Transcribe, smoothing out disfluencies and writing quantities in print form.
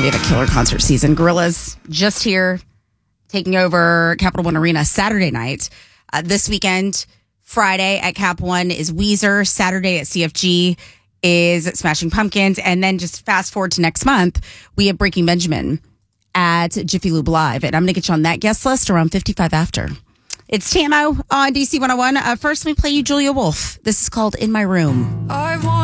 to have a killer concert season. Gorillaz just here, taking over Capital One Arena Saturday night. This weekend, Friday at Cap One is Weezer. Saturday at CFG is Smashing Pumpkins. And then just fast forward to next month, we have Breaking Benjamin at Jiffy Lube Live. And I'm going to get you on that guest list around 55 after. It's Tamo on DC 101. First, let me play you Julia Wolf. This is called In My Room.